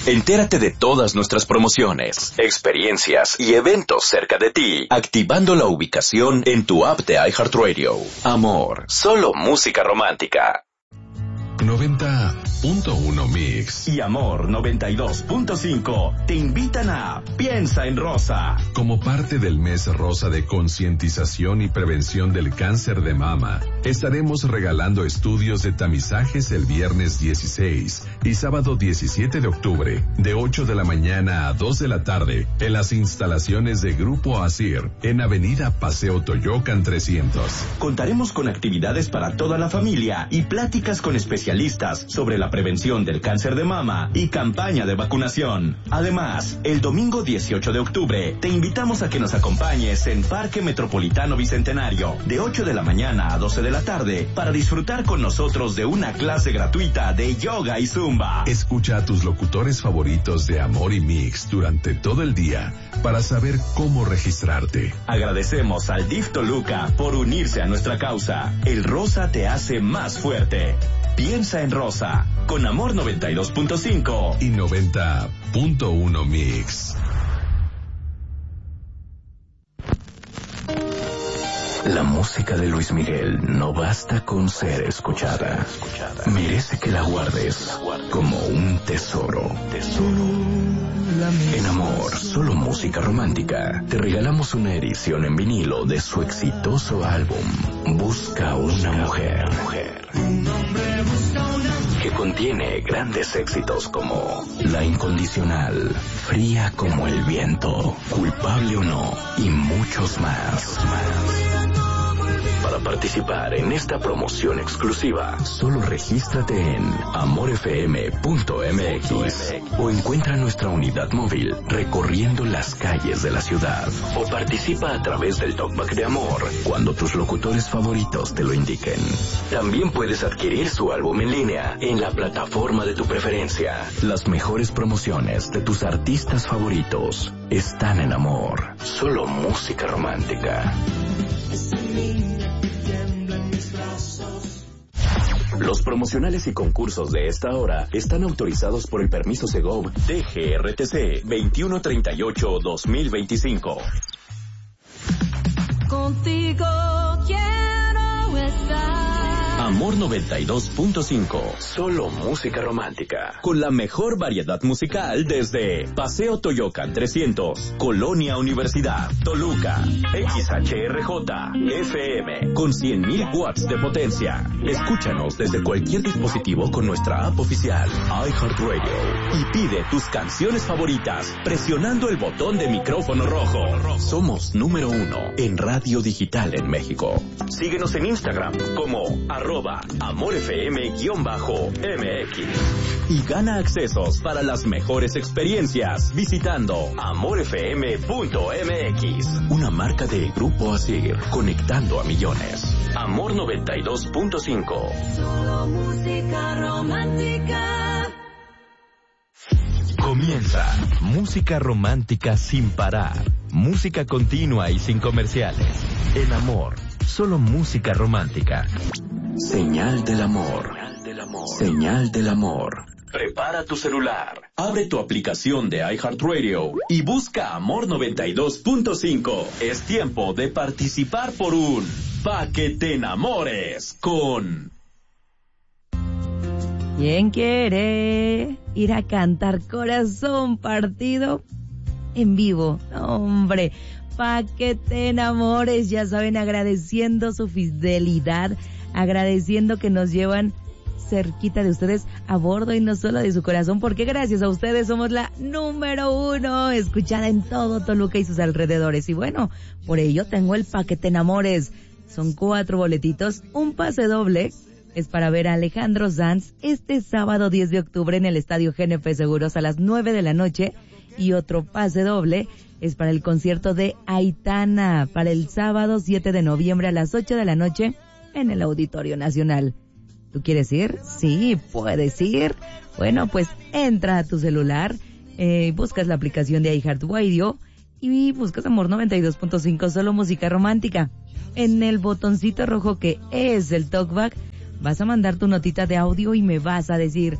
Entérate de todas nuestras promociones, experiencias y eventos cerca de ti, activando la ubicación en tu app de iHeartRadio. Amor, solo música romántica. 90.1 Mix y Amor 92.5 te invitan a Piensa en Rosa. Como parte del mes rosa de concientización y prevención del cáncer de mama, estaremos regalando estudios de tamizajes el viernes 16 y sábado 17 de octubre, de 8 de la mañana a 2 de la tarde, en las instalaciones de Grupo ASIR, en Avenida Paseo Toyocan 300. Contaremos con actividades para toda la familia y pláticas con especialistas sobre la prevención del cáncer de mama y campaña de vacunación. Además, el domingo 18 de octubre te invitamos a que nos acompañes en Parque Metropolitano Bicentenario de 8 de la mañana a 12 de la tarde para disfrutar con nosotros de una clase gratuita de yoga y zumba. Escucha a tus locutores favoritos de Amor y Mix durante todo el día para saber cómo registrarte. Agradecemos al DIF Toluca por unirse a nuestra causa. El rosa te hace más fuerte. Piensa en Rosa, con Amor 92.5 y 90.1 Mix. La música de Luis Miguel no basta con ser escuchada. Merece que la guardes como un tesoro. En Amor, solo música romántica, te regalamos una edición en vinilo de su exitoso álbum Busca una mujer, que contiene grandes éxitos como La Incondicional, Fría como el viento, Culpable o no y muchos más. Para participar en esta promoción exclusiva, solo regístrate en amorfm.mx o encuentra nuestra unidad móvil recorriendo las calles de la ciudad, o participa a través del Talkback de Amor cuando tus locutores favoritos te lo indiquen. También puedes adquirir su álbum en línea en la plataforma de tu preferencia. Las mejores promociones de tus artistas favoritos están en Amor, solo música romántica. Los promocionales y concursos de esta hora están autorizados por el permiso Segov DGRTC 2138-2025. Contigo quiero estar. Amor 92.5, solo música romántica, con la mejor variedad musical desde Paseo Toyocan 300, Colonia Universidad, Toluca, XHRJ, FM, con 100.000 watts de potencia. Escúchanos desde cualquier dispositivo con nuestra app oficial, iHeartRadio, y pide tus canciones favoritas presionando el botón de micrófono rojo. Somos número 1 en radio digital en México. Síguenos en Instagram como @AmorFM_MX y gana accesos para las mejores experiencias visitando amorfm.mx, una marca de Grupo ASIR, conectando a millones. Amor 92.5. Solo música romántica. Comienza Música Romántica sin parar, música continua y sin comerciales. En Amor, solo música romántica. Señal del amor. Señal del amor. Prepara tu celular, abre tu aplicación de iHeartRadio y busca Amor 92.5. Es tiempo de participar por un Pa' que te enamores con... ¿Quién quiere ir a cantar Corazón Partido en vivo? Hombre, pa' que te enamores, ya saben, agradeciendo su fidelidad, agradeciendo que nos llevan cerquita de ustedes a bordo y no solo de su corazón, porque gracias a ustedes somos la número 1 escuchada en todo Toluca y sus alrededores. Y bueno, por ello tengo el Pa' que te enamores. Son 4 boletitos, un pase doble. Es para ver a Alejandro Sanz este sábado 10 de octubre en el Estadio GNP Seguros a las 9 de la noche. Y otro pase doble es para el concierto de Aitana para el sábado 7 de noviembre a las 8 de la noche en el Auditorio Nacional. ¿Tú quieres ir? Sí, puedes ir. Bueno, pues entra a tu celular, buscas la aplicación de iHeartRadio y buscas Amor 92.5, solo música romántica. En el botoncito rojo que es el talkback, vas a mandar tu notita de audio y me vas a decir: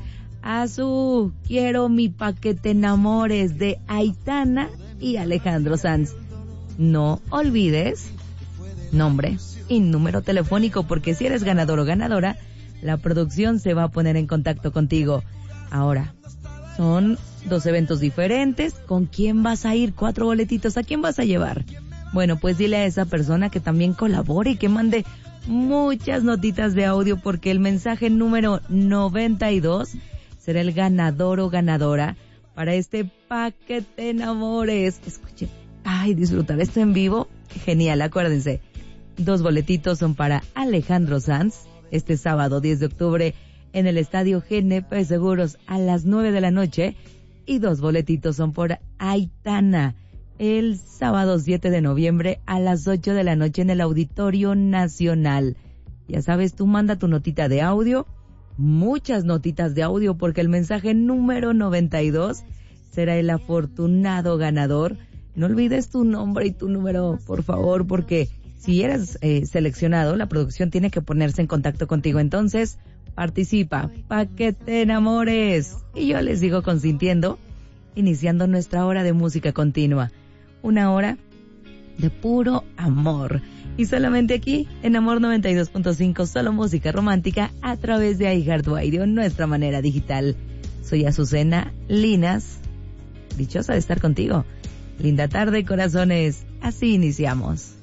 Azú, quiero mi pa' que te enamores de Aitana y Alejandro Sanz. No olvides nombre y número telefónico, porque si eres ganador o ganadora, la producción se va a poner en contacto contigo. Ahora, son 2 eventos diferentes. ¿Con quién vas a ir? 4 boletitos. ¿A quién vas a llevar? Bueno, pues dile a esa persona que también colabore y que mande muchas notitas de audio, porque el mensaje número 92 será el ganador o ganadora para este Pa' que te enamores. Escuchen, disfrutar esto en vivo, genial. Acuérdense, 2 boletitos son para Alejandro Sanz este sábado 10 de octubre en el Estadio GNP Seguros a las 9 de la noche, y 2 boletitos son por Aitana el sábado 7 de noviembre a las 8 de la noche en el Auditorio Nacional. Ya sabes, tú manda tu notita de audio, muchas notitas de audio, porque el mensaje número 92 será el afortunado ganador. No olvides tu nombre y tu número, por favor, porque si eres seleccionado, la producción tiene que ponerse en contacto contigo. Entonces, participa, pa' que te enamores. Y yo les sigo consintiendo, iniciando nuestra hora de música continua. Una hora de puro amor. Y solamente aquí, en Amor 92.5, solo música romántica a través de iHeartRadio, nuestra manera digital. Soy Azucena Linas, dichosa de estar contigo. Linda tarde, corazones. Así iniciamos.